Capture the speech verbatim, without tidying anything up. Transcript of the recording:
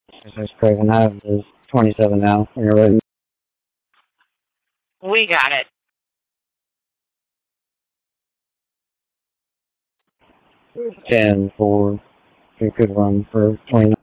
This is Craven Hive is twenty-seven now. When you're ready. We got it. ten, four. You could run for twenty.